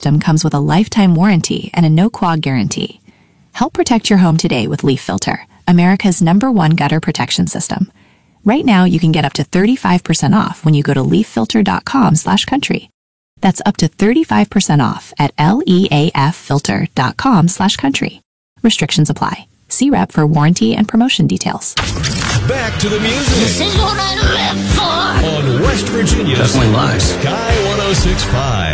system comes with a lifetime warranty and a no-clog guarantee. Help protect your home today with Leaf Filter, America's #1 gutter protection system. Right now, you can get up to 35% off when you go to leaffilter.com/country. That's up to 35% off at leaffilter.com/country. Restrictions apply. See rep for warranty and promotion details. Back to the music. This is what I live for. On West Virginia's Definitely lies. Sky 106.5.